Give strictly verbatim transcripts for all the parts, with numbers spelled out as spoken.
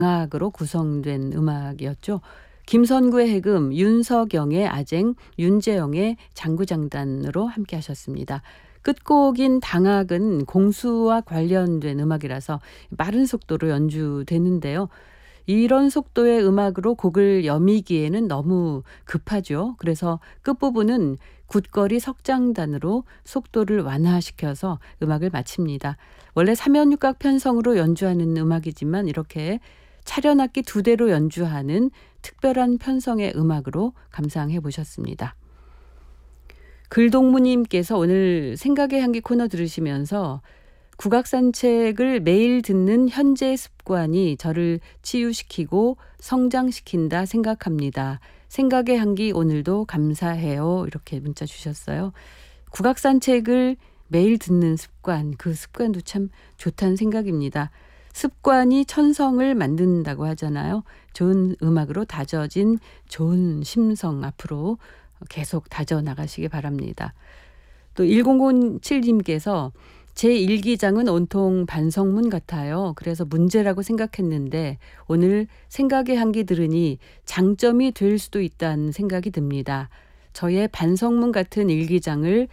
악으로 구성된 음악이었죠. 김선구의 해금, 윤석영의 아쟁, 윤재영의 장구장단으로 함께 하셨습니다. 끝곡인 당악은 공수와 관련된 음악이라서 빠른 속도로 연주되는데요. 이런 속도의 음악으로 곡을 여미기에는 너무 급하죠. 그래서 끝부분은 굿거리 석장단으로 속도를 완화시켜서 음악을 마칩니다. 원래 삼연육각 편성으로 연주하는 음악이지만 이렇게 차련악기 두 대로 연주하는 특별한 편성의 음악으로 감상해 보셨습니다. 글동무님께서 오늘 생각의 향기 코너 들으시면서 국악산책을 매일 듣는 현재 습관이 저를 치유시키고 성장시킨다 생각합니다. 생각의 향기 오늘도 감사해요. 이렇게 문자 주셨어요. 국악산책을 매일 듣는 습관, 그 습관도 참 좋다는 생각입니다. 습관이 천성을 만든다고 하잖아요. 좋은 음악으로 다져진 좋은 심성 앞으로 계속 다져나가시기 바랍니다. 또 천칠님께서 제 일기장은 온통 반성문 같아요. 그래서 문제라고 생각했는데 오늘 생각의 향기 들으니 장점이 될 수도 있다는 생각이 듭니다. 저의 반성문 같은 일기장을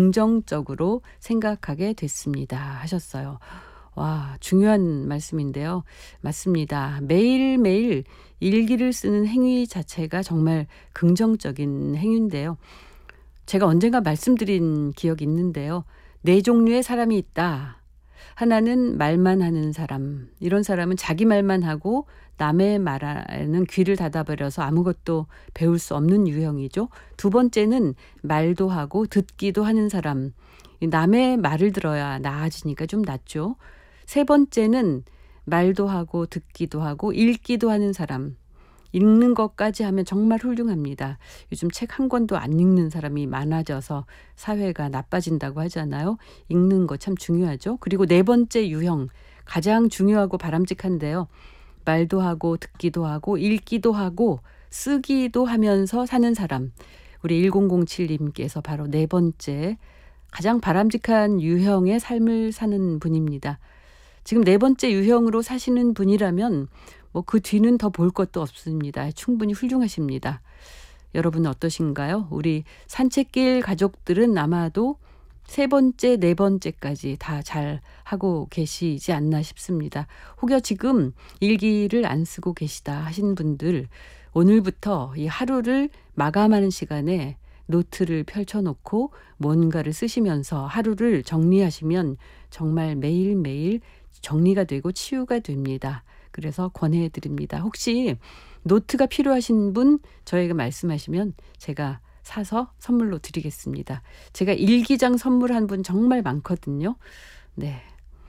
긍정적으로 생각하게 됐습니다. 하셨어요. 와, 중요한 말씀인데요. 맞습니다. 매일매일 일기를 쓰는 행위 자체가 정말 긍정적인 행위인데요. 제가 언젠가 말씀드린 기억이 있는데요. 네 종류의 사람이 있다. 하나는 말만 하는 사람. 이런 사람은 자기 말만 하고 남의 말에는 귀를 닫아버려서 아무것도 배울 수 없는 유형이죠. 두 번째는 말도 하고 듣기도 하는 사람. 남의 말을 들어야 나아지니까 좀 낫죠. 세 번째는 말도 하고 듣기도 하고 읽기도 하는 사람. 읽는 것까지 하면 정말 훌륭합니다. 요즘 책 한 권도 안 읽는 사람이 많아져서 사회가 나빠진다고 하잖아요. 읽는 거 참 중요하죠. 그리고 네 번째 유형, 가장 중요하고 바람직한데요. 말도 하고 듣기도 하고 읽기도 하고 쓰기도 하면서 사는 사람. 우리 천칠님께서 바로 네 번째 가장 바람직한 유형의 삶을 사는 분입니다. 지금 네 번째 유형으로 사시는 분이라면 뭐 그 뒤는 더 볼 것도 없습니다. 충분히 훌륭하십니다. 여러분은 어떠신가요? 우리 산책길 가족들은 아마도 세 번째, 네 번째까지 다 잘 하고 계시지 않나 싶습니다. 혹여 지금 일기를 안 쓰고 계시다 하신 분들, 오늘부터 이 하루를 마감하는 시간에 노트를 펼쳐놓고 뭔가를 쓰시면서 하루를 정리하시면 정말 매일매일 정리가 되고 치유가 됩니다. 그래서 권해드립니다. 혹시 노트가 필요하신 분 저에게 말씀하시면 제가 사서 선물로 드리겠습니다. 제가 일기장 선물한 분 정말 많거든요. 네,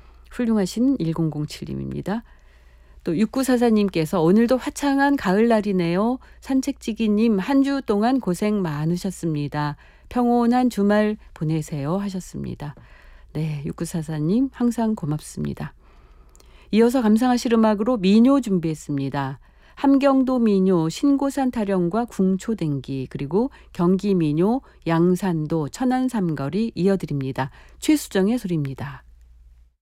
훌륭하신 천칠님입니다. 또 육구사사님께서 오늘도 화창한 가을날이네요. 산책지기님 한 주 동안 고생 많으셨습니다. 평온한 주말 보내세요 하셨습니다. 네, 육구사사님 항상 고맙습니다. 이어서 감상하실 음악으로 민요 준비했습니다. 함경도 민요, 신고산 타령과 궁초댕기, 그리고 경기 민요, 양산도, 천안 삼거리 이어드립니다. 최수정의 소리입니다.